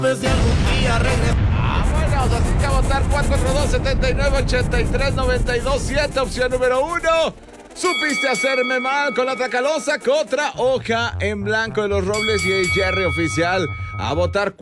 Vámonos, así que a votar 442-79-83-92-7, opción número 1. Supiste hacerme mal con la Tracalosa contra Hoja en Blanco de los Robles y el Jerry Oficial. A votar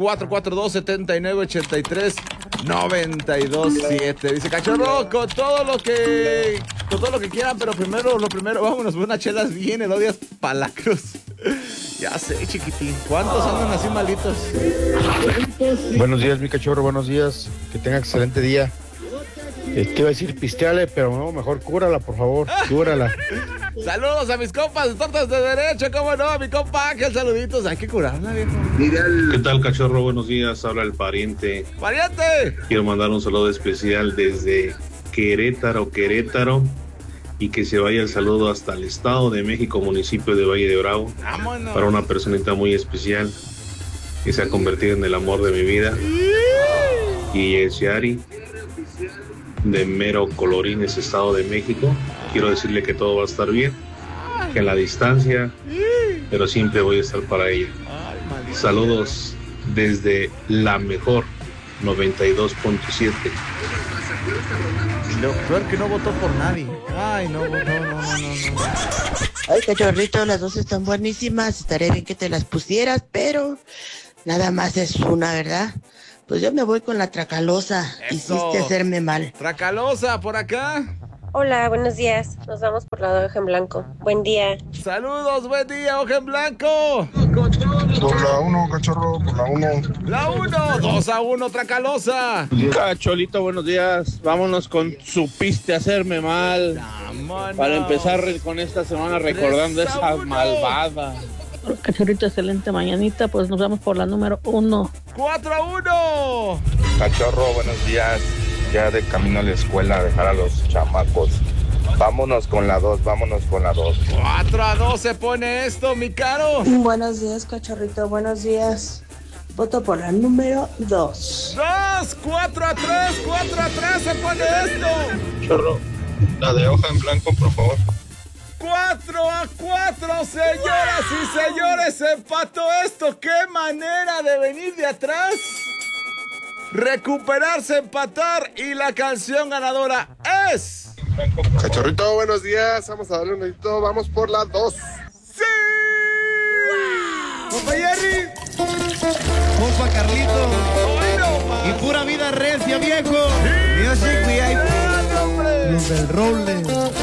442-79-83-92-7. Dice Cachorro, con todo lo que quieran, pero lo primero, vámonos por unas chelas bien elodias para la cruz. Ya sé, chiquitín. ¿Cuántos andan así malitos? Buenos días, mi cachorro, buenos días. Que tenga excelente día. Te iba a decir pisteale, pero no, mejor cúrala, por favor. Cúrala. Saludos a mis compas de Tortas de Derecho, cómo no, mi compa Ángel, saluditos. Hay que curarla, viejo. ¿Qué tal, cachorro? Buenos días, habla el pariente. ¡Pariente! Quiero mandar un saludo especial desde Querétaro, y que se vaya el saludo hasta el Estado de México, municipio de Valle de Bravo. ¡Vámonos! Para una personita muy especial que se ha convertido en el amor de mi vida. Y el Chiari de Mero Colorines, Estado de México. Quiero decirle que todo va a estar bien, que en la distancia, pero siempre voy a estar para ella. Saludos desde la mejor 92.7. Lo peor que no votó por nadie. Ay, no. Ay, cachorrito, las dos están buenísimas. Estaría bien que te las pusieras, pero nada más es una, ¿verdad? Pues yo me voy con la Tracalosa. Eso. Hiciste hacerme mal. Tracalosa, por acá. Hola, buenos días. Nos vamos por la de Hoja en Blanco. Buen día. Saludos, buen día, Hoja en Blanco. Por la 1, cachorro, por la 1. La 1, 2-1, Tracalosa. Cacholito, buenos días. Vámonos con Supiste hacerme mal. Vámonos. Para empezar con esta semana recordando esa malvada. Cachorrito, excelente mañanita, pues nos vamos por la número 1. 4-1. Cachorro, buenos días. Ya de camino a la escuela a dejar a los chamacos. Vámonos con la 2. 4-2 se pone esto, mi caro. Buenos días, cachorrito, buenos días. Voto por la número 2. 4-3 se pone esto. Cachorro, la de Hoja en Blanco, por favor. 4-4, señoras y señores, se empató esto. ¡Qué manera de venir de atrás! Recuperarse, empatar, y la canción ganadora es... Cachorrito, buenos días. Vamos a darle un dedito. Vamos por la 2. ¡Sí! ¡Compa Jerry! Compa Carlito. Y pura vida recia, viejo. Music VIP. Los del Roble.